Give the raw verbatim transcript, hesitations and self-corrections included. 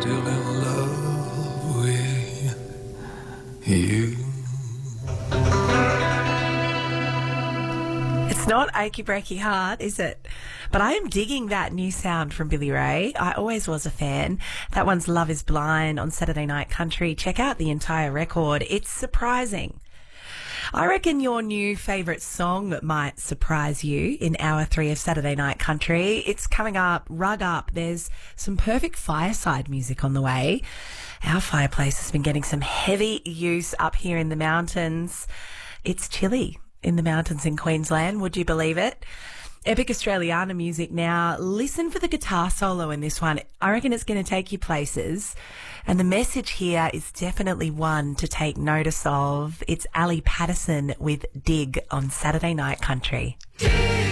still in love with you. It's not Achy Breaky Heart, is it? But I am digging that new sound from Billy Ray. I always was a fan. That one's Love is Blind on Saturday Night Country. Check out the entire record. It's surprising. I reckon your new favourite song might surprise you in hour three of Saturday Night Country. It's coming up, rug up. There's some perfect fireside music on the way. Our fireplace has been getting some heavy use up here in the mountains. It's chilly in the mountains in Queensland, would you believe it? Epic Australiana music now. Listen for the guitar solo in this one. I reckon it's going to take you places. And the message here is definitely one to take notice of. It's Ali Patterson with Dig on Saturday Night Country.